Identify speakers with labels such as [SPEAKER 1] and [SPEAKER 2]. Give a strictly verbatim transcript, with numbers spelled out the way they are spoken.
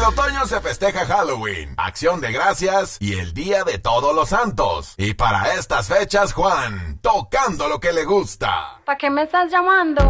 [SPEAKER 1] el otoño se festeja Halloween, Acción de Gracias y el Día de Todos los Santos. Y para estas fechas, Juan, tocando lo que le gusta.
[SPEAKER 2] ¿Para qué me estás llamando?